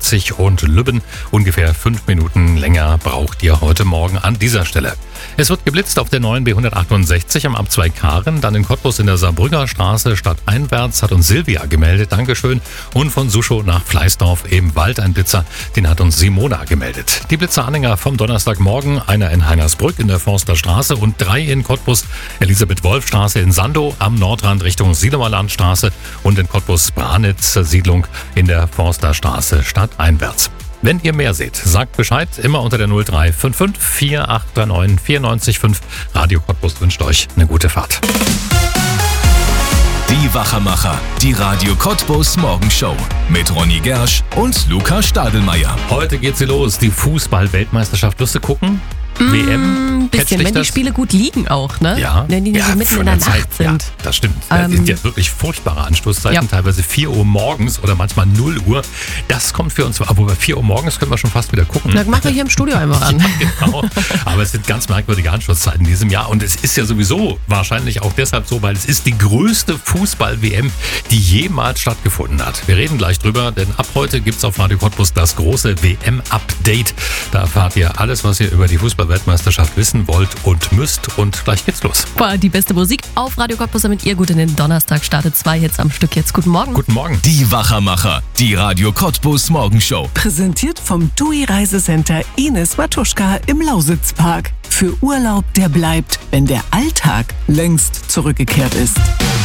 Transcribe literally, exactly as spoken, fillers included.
Leipzig und Lübben. Ungefähr fünf Minuten länger braucht ihr heute Morgen an dieser Stelle. Es wird geblitzt auf der neuen B hundertachtundsechzig am Abzweig Karen, dann in Cottbus in der Saarbrücker Straße stadteinwärts, hat uns Silvia gemeldet, Dankeschön. Und von Suschow nach Fleißdorf im Wald ein Blitzer, den hat uns Simona gemeldet. Die Blitzeranhänger vom Donnerstagmorgen, einer in Heinersbrück in der Forsterstraße und drei in Cottbus, Elisabeth-Wolf-Straße in Sandow, am Nordrand Richtung Siedlerlandstraße und in Cottbus-Branitz-Siedlung in der Forsterstraße stadteinwärts. Wenn ihr mehr seht, sagt Bescheid, immer unter der null drei fünf fünf vier acht drei neun vier neun fünf. Radio Cottbus wünscht euch eine gute Fahrt. Die Wachermacher, die Radio Cottbus Morgenshow mit Ronny Gersch und Luca Stadelmeier. Heute geht sie los, die Fußball-Weltmeisterschaft. Wirst du gucken? Mmh, W M? Bisschen, wenn die Spiele gut liegen auch, ne? Ja. Wenn die nicht ja, so mitten von in der der Zeit, Nacht sind. Ja, das stimmt. Ähm, das sind ja wirklich furchtbare Anstoßzeiten, ja. teilweise vier Uhr morgens oder manchmal null Uhr. Das kommt für uns, aber bei vier Uhr morgens können wir schon fast wieder gucken. Na, machen wir hier im Studio einfach an. Ja, genau. Aber es sind ganz merkwürdige Anstoßzeiten in diesem Jahr und es ist ja sowieso wahrscheinlich auch deshalb so, weil es ist die größte Fußball-W M, die jemals stattgefunden hat. Wir reden gleich drüber, denn ab heute gibt es auf Radio Cottbus das große W M-Update. Da erfahrt ihr alles, was ihr über die Fußball-Weltmeisterschaft wisst wollt und müsst und gleich geht's los. Boah, die beste Musik auf Radio Cottbus, damit ihr gut in den Donnerstag startet. Zwei Hits am Stück jetzt. Guten Morgen. Guten Morgen. Die Wachermacher, die Radio Cottbus Morgenshow. Präsentiert vom T U I Reisecenter Ines Matuschka im Lausitzpark. Für Urlaub, der bleibt, wenn der Alltag längst zurückgekehrt ist.